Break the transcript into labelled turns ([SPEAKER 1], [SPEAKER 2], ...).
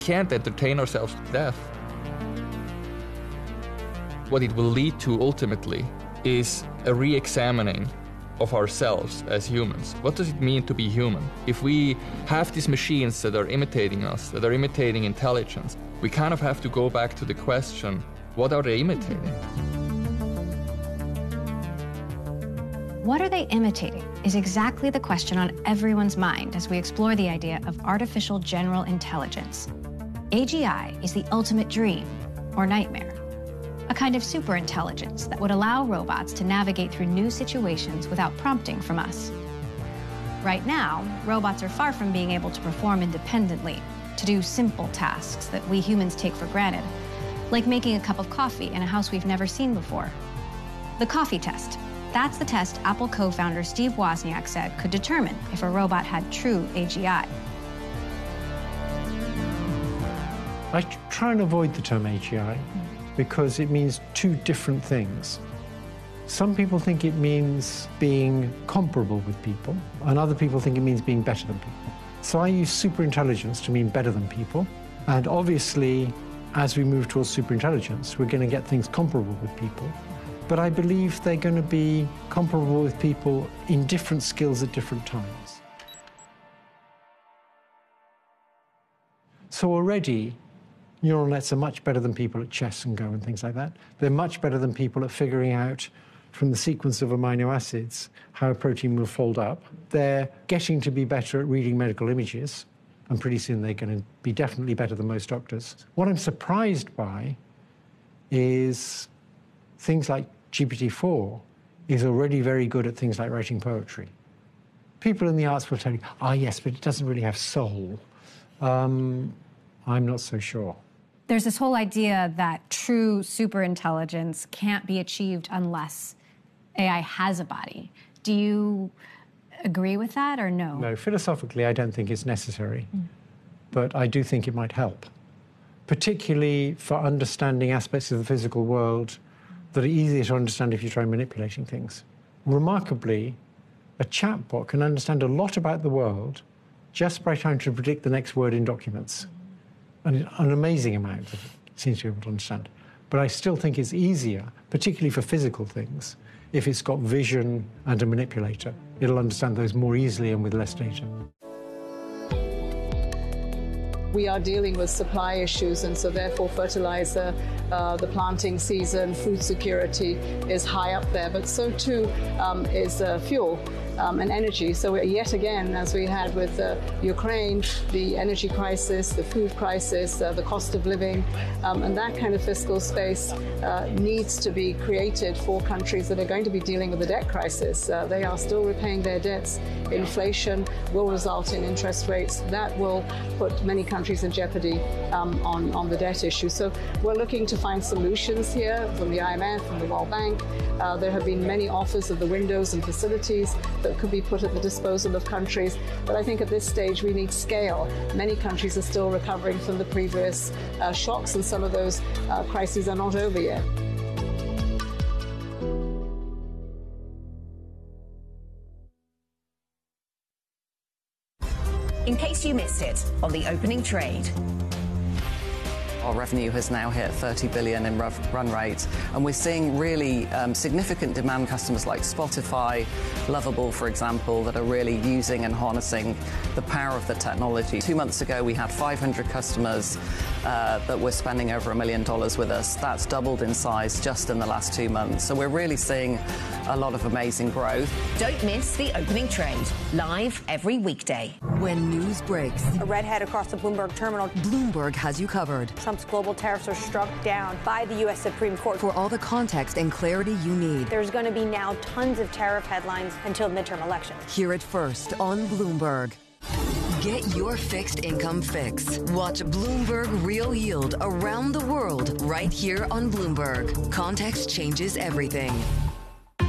[SPEAKER 1] Can't entertain ourselves to death. What it will lead to ultimately is a re-examining of ourselves as humans. What does it mean to be human? If we have these machines that are imitating us, that are imitating intelligence, we kind of have to go back to the question, what are they imitating?
[SPEAKER 2] What are they imitating is exactly the question on everyone's mind as we explore the idea of artificial general intelligence. AGI is the ultimate dream or nightmare, a kind of superintelligence that would allow robots to navigate through new situations without prompting from us. Right now, robots are far from being able to perform independently, to do simple tasks that we humans take for granted, like making a cup of coffee in a house we've never seen before. The coffee test. That's the test Apple co-founder Steve Wozniak said could determine if a robot had true AGI.
[SPEAKER 3] I try and avoid the term AGI because it means two different things. Some people think it means being comparable with people, and other people think it means being better than people. So I use superintelligence to mean better than people, and obviously, as we move towards superintelligence, we're going to get things comparable with people. But I believe they're going to be comparable with people in different skills at different times. So already, neural nets are much better than people at chess and Go and things like that. They're much better than people at figuring out from the sequence of amino acids how a protein will fold up. They're getting to be better at reading medical images, and pretty soon they're going to be definitely better than most doctors. What I'm surprised by is things like GPT-4 is already very good at things like writing poetry. People in the arts will tell you, yes, but it doesn't really have soul. I'm not so sure.
[SPEAKER 2] There's this whole idea that true superintelligence can't be achieved unless AI has a body. Do you agree with that or no?
[SPEAKER 3] No, philosophically, I don't think it's necessary. But I do think it might help, particularly for understanding aspects of the physical world that are easier to understand if you try manipulating things. Remarkably, a chatbot can understand a lot about the world just by trying to predict the next word in documents. An amazing amount that it seems to be able to understand. But I still think it's easier, particularly for physical things, if it's got vision and a manipulator. It'll understand those more easily and with less data.
[SPEAKER 4] We are dealing with supply issues, and so therefore fertilizer, the planting season, food security is high up there, but so too is fuel and energy. So yet again, as we had with Ukraine, the energy crisis, the food crisis, the cost of living, and that kind of fiscal space needs to be created for countries that are going to be dealing with the debt crisis. They are still repaying their debts. Inflation will result in interest rates that will put many countries in jeopardy on the debt issue. So we're looking to find solutions here from the IMF, from the World Bank. There have been many offers of the windows and facilities that could be put at the disposal of countries. But I think at this stage we need scale. Many countries are still recovering from the previous shocks, and some of those crises are not over yet.
[SPEAKER 5] In case you missed it on the opening trade.
[SPEAKER 6] Our revenue has now hit 30 billion in run rate, and we're seeing really significant demand customers like Spotify, Lovable, for example, that are really using and harnessing the power of the technology. 2 months ago, we had 500 customers that were spending over $1 million with us. That's doubled in size just in the last 2 months. So we're really seeing a lot of amazing growth.
[SPEAKER 5] Don't miss the opening trade, live every weekday.
[SPEAKER 7] When news breaks,
[SPEAKER 8] a redhead across the Bloomberg terminal.
[SPEAKER 7] Bloomberg has you covered.
[SPEAKER 8] Trump's global tariffs are struck down by the U.S. Supreme Court.
[SPEAKER 7] For all the context and clarity you need.
[SPEAKER 8] There's going to be now tons of tariff headlines until midterm elections.
[SPEAKER 7] Hear it first on Bloomberg. Get your fixed income fix. Watch Bloomberg Real Yield around the world right here on Bloomberg. Context changes everything.